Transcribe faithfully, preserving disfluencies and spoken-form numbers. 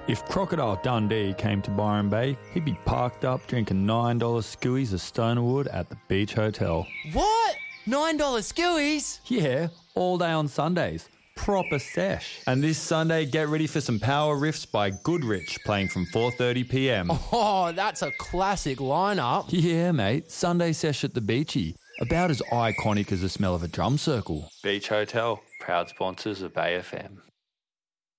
If Crocodile Dundee came to Byron Bay, he'd be parked up drinking nine dollars skewies of Stonerwood at the Beach Hotel. What? nine dollars skewies? Yeah, all day on Sundays. Proper sesh. And this Sunday, get ready for some power riffs by Goodrich playing from four thirty p m. Oh, that's a classic lineup. Yeah, mate. Sunday sesh at the Beachy. About as iconic as the smell of a drum circle. Beach Hotel, proud sponsors of Bay F M.